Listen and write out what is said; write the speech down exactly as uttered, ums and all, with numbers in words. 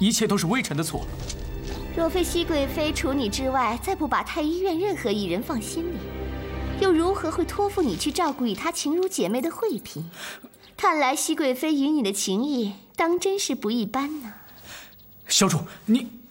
一切都是微臣的错。 若非熹贵妃除你之外，再不把太医院任何一人放心里，又如何会托付你去照顾与她情如姐妹的惠嫔？看来熹贵妃与你的情谊当真是不一般呢。 小主，你。